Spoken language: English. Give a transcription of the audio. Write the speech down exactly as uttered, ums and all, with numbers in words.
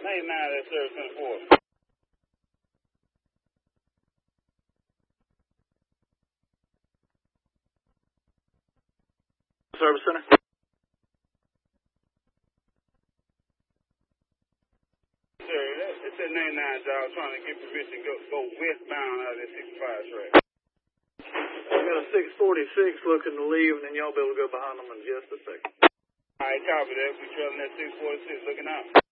ninety-nine, that's service twenty-four. Service center. Sir, that, it's that ninety-nine job trying to get permission to go, go westbound out of that sixty-five track. We got a six forty-six looking to leave, and then y'all be able to go behind them in just a second. All right, copy that. We trailing that six forty-six looking out.